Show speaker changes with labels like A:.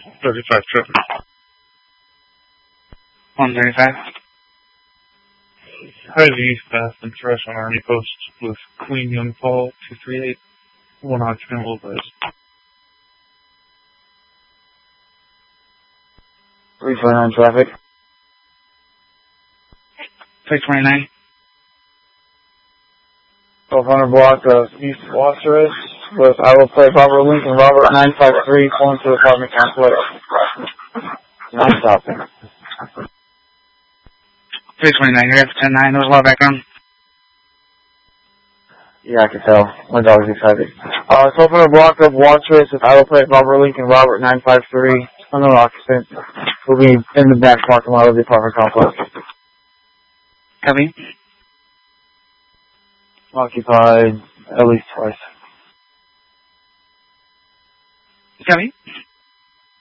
A: 35 traffic.
B: 135.
A: Highly eastbound and fresh on Army Post with Queen Young Paul 238. One occupant will advise.
C: 329 traffic.
B: 329.
C: 1200 block of East Wasteros with I will play Robert Lincoln, Robert 953, pulling to apartment complex. Not stopping.
B: 329, you're at 10-9, there was a lot of background.
C: Yeah, I can tell. My dog's excited. 1200 block of Wasteros with I will play Robert Lincoln, Robert 953, unknown occupant. Will be in the back parking lot of the apartment complex.
B: Copy.
C: Occupied at least twice.
B: Copy.